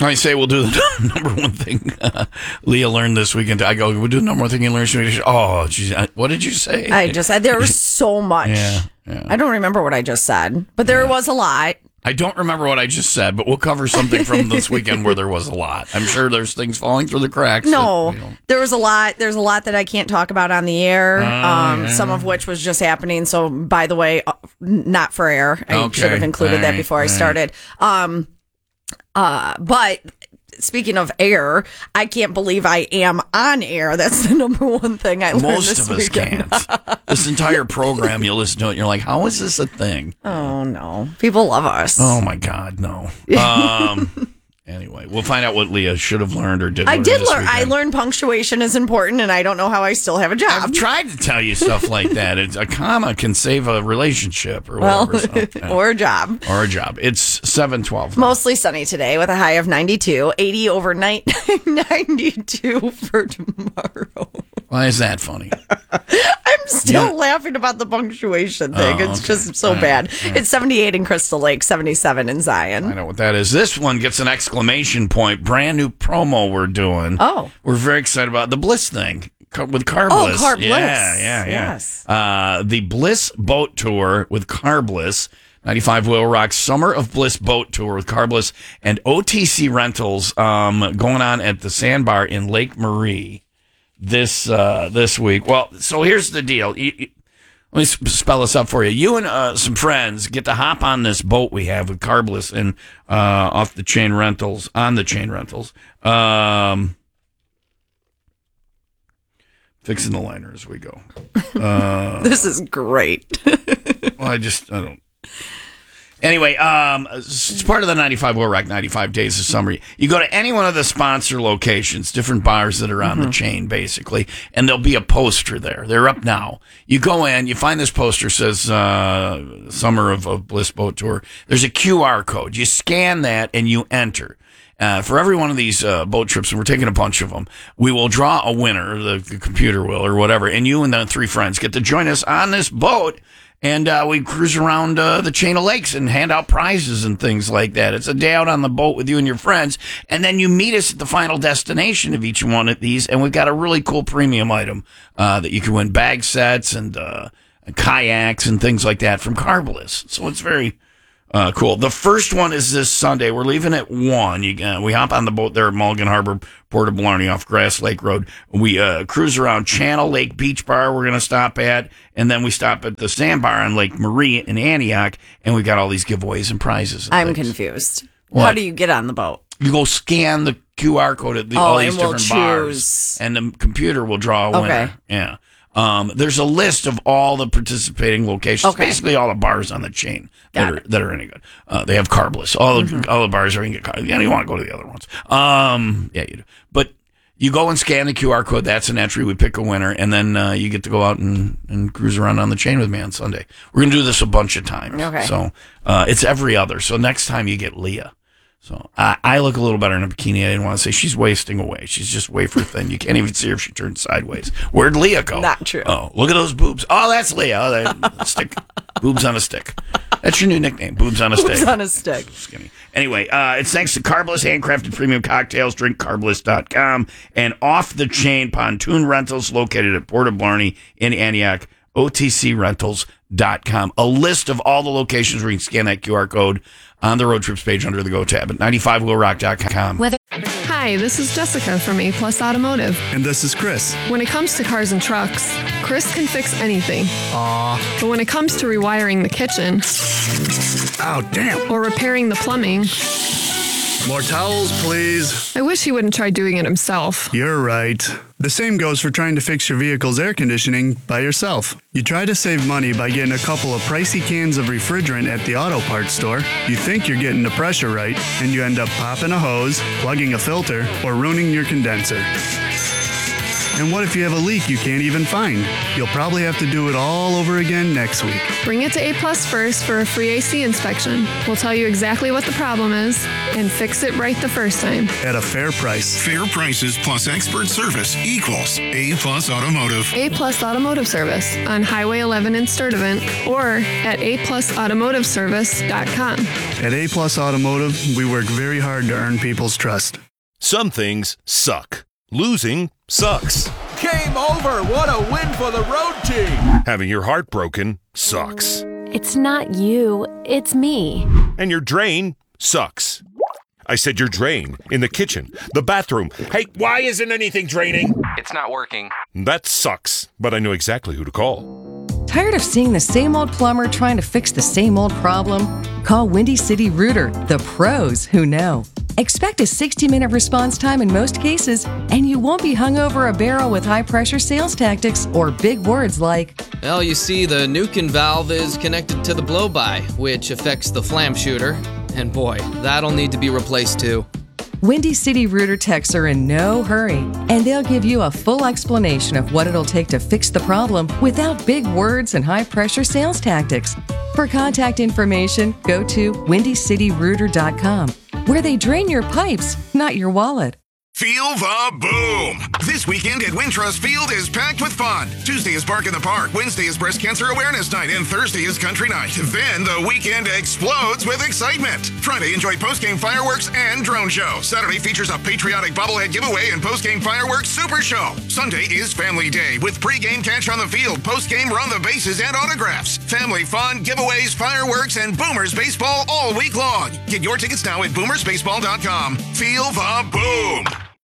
I say we'll do the number one thing Leah learned this weekend. I go, we'll do the number one thing you learned. Oh, geez, what did you say? I just said there was so much. Yeah. I don't remember what I just said, but there was a lot. I don't remember what I just said, but we'll cover something from this weekend where there was a lot. I'm sure there's things falling through the cracks. No, there was a lot. There's a lot that I can't talk about on the air, some of which was just happening. So, by the way, not for air. I should have included that before I started. But speaking of air, I can't believe I am on air. That's the number one thing I learned this weekend. Most of us can't. This entire program, you listen to it, and you're like, how is this a thing? Oh, no. People love us. Oh, my God, no. Anyway, we'll find out what Leah should have learned or did learn. I learned punctuation is important, and I don't know how I still have a job. I've tried to tell you stuff like that. A comma can save a relationship or whatever. Or a job. Or a job. It's 7:12. Mostly sunny today with a high of 92. 80 overnight, 92 for tomorrow. Why is that funny? I'm still laughing about the punctuation thing. It's just so bad. It's 78 in Crystal Lake, 77 in Zion. I know what that is. This one gets an exclamation point. Brand new promo we're doing. Oh. We're very excited about the Bliss thing with Car Bliss. Oh, Car Bliss. Yeah. Yes. The Bliss Boat Tour with Car Bliss. 95 Wheel Rock Summer of Bliss Boat Tour with Car Bliss and OTC Rentals going on at the Sandbar in Lake Marie this week. Well, so here's the deal. Let me spell this up for you. You and some friends get to hop on this boat we have with Car Bliss and off the chain rentals, on the chain rentals. Fixing the liner as we go. This is great. Well, I don't. Anyway, it's part of the 95 Wheel Rock 95 Days of Summer. You go to any one of the sponsor locations, different bars that are on the chain, basically, and there'll be a poster there. They're up now. You go in, you find this poster, says Summer of Bliss Boat Tour. There's a QR code. You scan that, and you enter. For every one of these boat trips, and we're taking a bunch of them, we will draw a winner, the computer will, or whatever, and you and the three friends get to join us on this boat. And we cruise around the chain of lakes and hand out prizes and things like that. It's a day out on the boat with you and your friends. And then you meet us at the final destination of each one of these. And we've got a really cool premium item that you can win bag sets and kayaks and things like that from Car Bliss. So it's very cool. The first one is this Sunday. We're leaving at 1. We hop on the boat there at Mulligan Harbor, Port of Blarney off Grass Lake Road. We cruise around Channel Lake Beach Bar we're going to stop at, and then we stop at the Sandbar on Lake Marie in Antioch, and we've got all these giveaways and prizes. And I'm confused. What? How do you get on the boat? You go scan the QR code at all these different bars, and the computer will draw a winner. Okay. Yeah. There's a list of all the participating locations, basically all the bars on the chain that are any good. They have Car Bliss. All the bars are in good. You want to go to the other ones. Yeah, you do. But you go and scan the QR code. That's an entry. We pick a winner, and then you get to go out and cruise around on the chain with me on Sunday. We're gonna do this a bunch of times. Okay. So it's every other. So next time you get Leah. So I look a little better in a bikini. I didn't want to say she's wasting away. She's just wafer thin. You can't even see her if she turns sideways. Where'd Leah go? Not true. Oh, look at those boobs. Oh, that's Leah. Oh, stick. Boobs on a stick. That's your new nickname. Boobs on a stick. Boobs on a stick. Skinny. Anyway, it's thanks to Car Bliss, handcrafted premium cocktails. Drink carbliss.com and Off the Chain pontoon rentals located at Port of Blarney in Antioch. OTCrentals.com. A list of all the locations where you can scan that QR code on the road trips page under the Go tab at 95wheelrock.com. Hi, this is Jessica from A Plus Automotive. And this is Chris. When it comes to cars and trucks, Chris can fix anything. Aw. But when it comes to rewiring the kitchen, Oh, damn. or repairing the plumbing, More towels, please. I wish he wouldn't try doing it himself. You're right. The same goes for trying to fix your vehicle's air conditioning by yourself. You try to save money by getting a couple of pricey cans of refrigerant at the auto parts store. You think you're getting the pressure right, and you end up popping a hose, plugging a filter, or ruining your condenser. And what if you have a leak you can't even find? You'll probably have to do it all over again next week. Bring it to A Plus first for a free AC inspection. We'll tell you exactly what the problem is and fix it right the first time. At a fair price. Fair prices plus expert service equals A Plus Automotive. A Plus Automotive Service on Highway 11 in Sturtevant or at aplusautomotiveservice.com. At A Plus Automotive, we work very hard to earn people's trust. Some things suck. Losing sucks. Game over. What a win for the road team. Having your heart broken sucks. It's not you, it's me. And your drain sucks. I said your drain in the kitchen, the bathroom. Hey, why isn't anything draining? It's not working. That sucks, but I know exactly who to call. Tired of seeing the same old plumber trying to fix the same old problem? Call Windy City Rooter, the pros who know. Expect a 60-minute response time in most cases, and you won't be hung over a barrel with high-pressure sales tactics or big words like, well, you see, the Nukin valve is connected to the blow-by, which affects the flam shooter. And boy, that'll need to be replaced too. Windy City Rooter techs are in no hurry, and they'll give you a full explanation of what it'll take to fix the problem without big words and high-pressure sales tactics. For contact information, go to windycityrooter.com, where they drain your pipes, not your wallet. Feel the boom. This weekend at Wintrust Field is packed with fun. Tuesday is Bark in the Park, Wednesday is Breast Cancer Awareness Night, and Thursday is Country Night. Then the weekend explodes with excitement. Friday, enjoy post-game fireworks and drone show. Saturday features a patriotic bobblehead giveaway and post-game fireworks super show. Sunday is Family Day with pre-game catch on the field, post-game run the bases and autographs. Family fun, giveaways, fireworks, and Boomers baseball all week long. Get your tickets now at boomersbaseball.com. Feel the boom.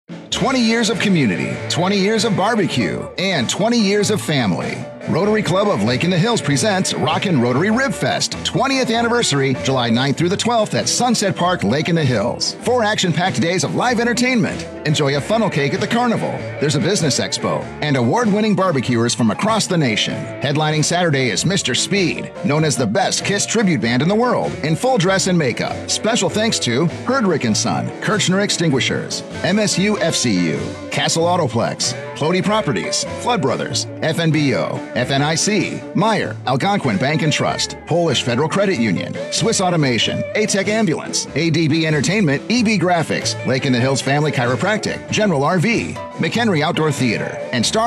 20 years of community, 20 years of barbecue, and 20 years of family. Rotary Club of Lake in the Hills presents Rockin' Rotary Rib Fest, 20th anniversary, July 9th through the 12th at Sunset Park, Lake in the Hills. 4 action-packed days of live entertainment. Enjoy a funnel cake at the carnival. There's a business expo and award-winning barbecuers from across the nation. Headlining Saturday is Mr. Speed, known as the best Kiss tribute band in the world, in full dress and makeup. Special thanks to Herdrick & Son, Kirchner Extinguishers, MSU FCU, Castle Autoplex, Plody Properties, Flood Brothers, FNBO, FNIC, Meyer, Algonquin Bank and Trust, Polish Federal Credit Union, Swiss Automation, A-Tech Ambulance, ADB Entertainment, EB Graphics, Lake in the Hills Family Chiropractic, General RV, McHenry Outdoor Theater, and Star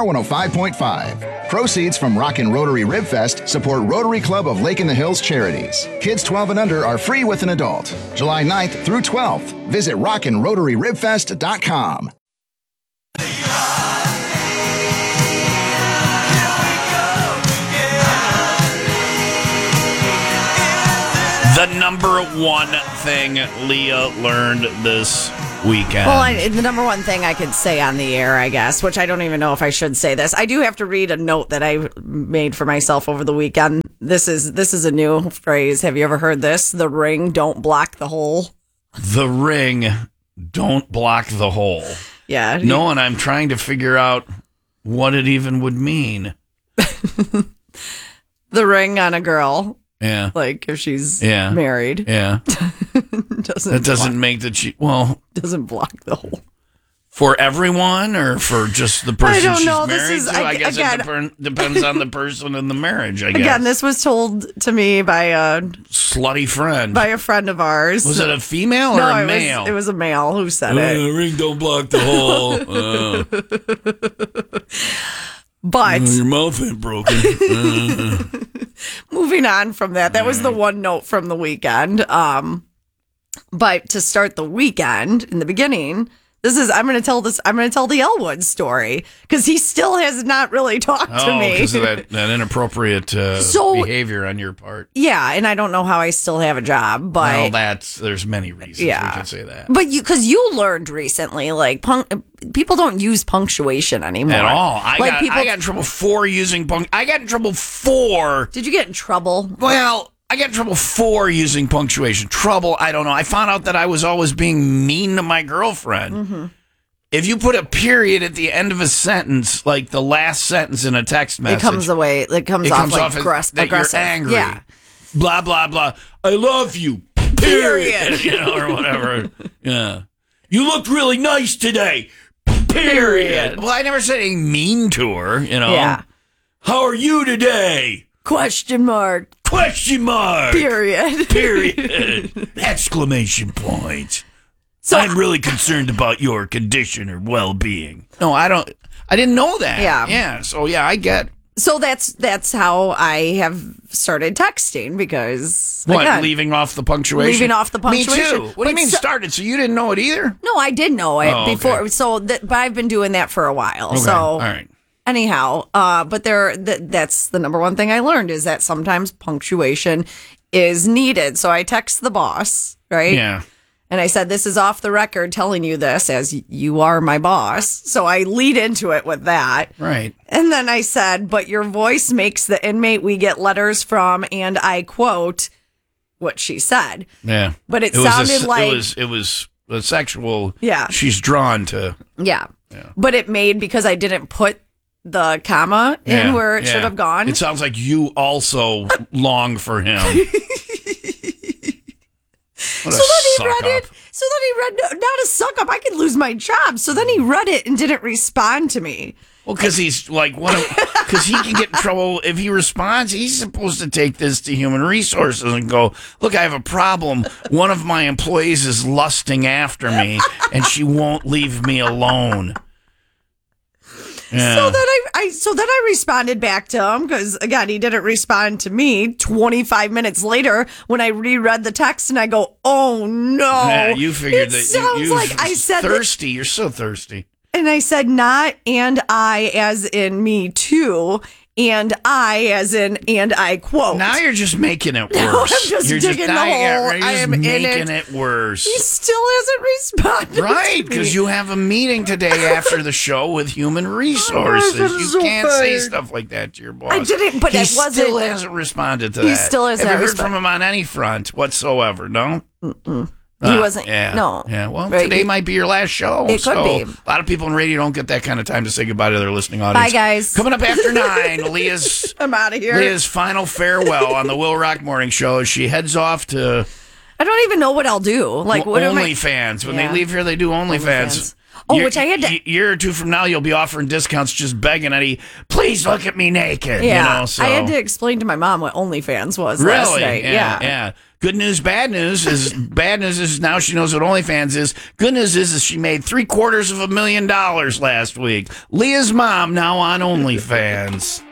105.5. Proceeds from Rockin' Rotary Rib Fest support Rotary Club of Lake in the Hills charities. Kids 12 and under are free with an adult. July 9th through 12th. Visit rockinrotaryribfest.com. The number one thing Leah learned this weekend. Well, the number one thing I could say on the air, I guess, which I don't even know if I should say this. I do have to read a note that I made for myself over the weekend. This is a new phrase. Have you ever heard this? The ring, don't block the hole. The ring, don't block the hole. Yeah. No, and I'm trying to figure out what it even would mean. The ring on a girl. Yeah. Like if she's married. Yeah. doesn't make the doesn't block the hole. For everyone or for just the person I don't know. She's married to? I guess it depends on the person in the marriage, I guess. Again, this was told to me by a slutty friend. By a friend of ours. Was it a female or a male? It was a male who said it. The ring don't block the hole. But your mouth ain't broken. Moving on from that was the one note from the weekend. But to start the weekend in the beginning, I'm going to tell the Elwood story because he still has not really talked to me because of that inappropriate behavior on your part. Yeah, and I don't know how I still have a job, but there's many reasons we can say that. But because you learned recently, like people don't use punctuation anymore at all. I got in trouble for using I got in trouble for. Did you get in trouble? Well, I got in trouble for using punctuation. Trouble, I don't know. I found out that I was always being mean to my girlfriend. Mm-hmm. If you put a period at the end of a sentence, like the last sentence in a text message, it comes off aggressive. You're angry. Yeah. Blah, blah, blah. I love you. Period. Or whatever. Yeah. You looked really nice today. Period. Well, I never said anything mean to her, you know. Yeah. How are you today? Question mark. Question mark. Period. Period. Exclamation point. So I'm really concerned about your condition or well-being. No, I didn't know that. Yeah. Yeah. So yeah, I get. So that's how I have started texting because What, again, leaving off the punctuation? Leaving off the punctuation. Me too. What do you But mean started? So you didn't know it either? No, I did know it Oh, before. okay. So, but I've been doing that for a while. Okay. So, All right. anyhow, but that's the number one thing I learned is that sometimes punctuation is needed. So I text the boss, right? Yeah. And I said, this is off the record telling you this as you are my boss. So I lead into it with that. Right. And then I said, but your voice makes the inmate we get letters from, and I quote what she said. Yeah. But it was sounded like... it was a sexual... Yeah. She's drawn to... Yeah. But it made, because I didn't put the comma in where it should have gone. It sounds like you also long for him. What So a then he suck read up. it. So then he read, not a suck up. I could lose my job. So then he read it and didn't respond to me. Well, because he's like because he can get in trouble if he responds. He's supposed to take this to human resources and go, look, I have a problem. One of my employees is lusting after me, and she won't leave me alone. Yeah. So then I responded back to him because again he didn't respond to me. 25 minutes later, when I reread the text and I go, "Oh no!" Yeah, you figured it that sounds you like I said that- thirsty. You're so thirsty. and I said not and I as in me too, and I as in and I quote. Now you're just making it worse. No, I'm just you're digging the now hole. You're I just am in making it. it worse. He still hasn't responded. Right, to because me. you have a meeting today after the show with Human Resources. I'm You so can't say tired. stuff like that to your boss. I didn't, but he it wasn't. still hasn't responded to He that. still hasn't Have you heard responded. from him on any front whatsoever? No? He wasn't. Yeah. No. Yeah. Well, Right. today might be your last show. It could be. A lot of people in radio don't get that kind of time to say goodbye to their listening audience. Bye, guys. Coming up after 9, Leah's I'm out of here. Leah's final farewell on the Will Rock Morning Show as she heads off to I don't even know what I'll do. Like, what am I? OnlyFans. When Yeah. they leave here, they do OnlyFans. OnlyFans. Oh, which I had to. A year or two from now, you'll be offering discounts, just begging Eddie, please look at me naked. Yeah, You know, so. I had to explain to my mom what OnlyFans was last Really? night. Yeah. Good news, bad news is bad news is now she knows what OnlyFans is. Good news is she made $750,000 last week. Leah's mom now on OnlyFans.